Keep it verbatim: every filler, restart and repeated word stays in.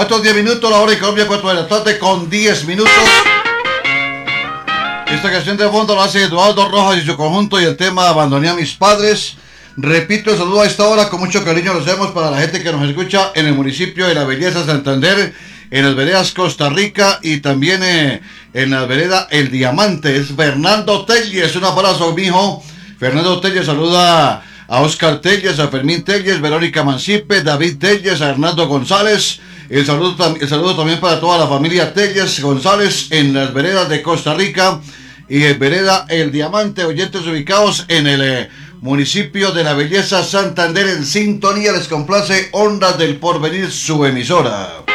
cuatro diez minutos, la hora de Colombia, cuatro de la tarde con diez minutos. Esta canción de fondo la hace Eduardo Rojas y su conjunto y el tema Abandoné a mis padres. Repito el saludo a esta hora, con mucho cariño lo hacemos para la gente que nos escucha en el municipio de La Belleza, Santander, en las veredas Costa Rica y también eh, en la vereda El Diamante. Es Fernando Telles, un abrazo, mijo. Fernando Telles saluda a Oscar Telles, a Fermín Telles, Verónica Mancipe, David Telles, a Hernando González. El saludo, el saludo también para toda la familia Telles González en las veredas de Costa Rica y en vereda El Diamante, oyentes ubicados en el eh, municipio de La Belleza, Santander. En sintonía les complace Ondas del Porvenir, su emisora.